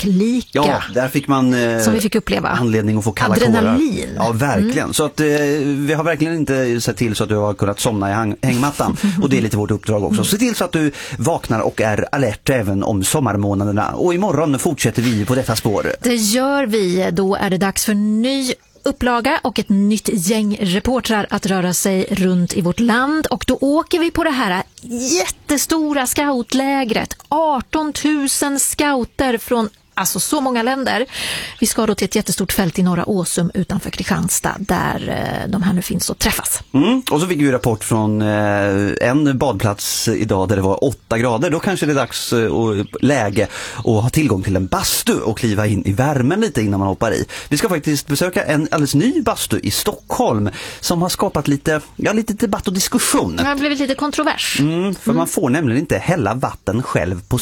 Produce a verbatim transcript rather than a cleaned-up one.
parklika. Ja, där fick man eh, som vi fick uppleva. Anledning att få kalla adrenalin. kårar. Ja, verkligen. Mm. Så att eh, vi har verkligen inte sett till så att du har kunnat somna i hang- hängmattan. Och det är lite vårt uppdrag också. Se till så att du vaknar och är alert även om sommarmånaderna. Och imorgon fortsätter vi på detta spår. Det gör vi. Då är det dags för ny upplaga och ett nytt gäng reportrar att röra sig runt i vårt land. Och då åker vi på det här jättestora scoutlägret. arton tusen scouter från alltså så många länder. Vi ska då till ett jättestort fält i Norra Åsum utanför Kristianstad där eh, de här nu finns och träffas. Mm. Och så fick vi rapport från eh, en badplats idag där det var åtta grader. Då kanske det är dags eh, och läge att ha tillgång till en bastu och kliva in i värmen lite innan man hoppar i. Vi ska faktiskt besöka en alldeles ny bastu i Stockholm som har skapat lite, ja, lite debatt och diskussion. Det har blivit lite kontrovers. Mm, för mm. man får nämligen inte hälla vatten själv på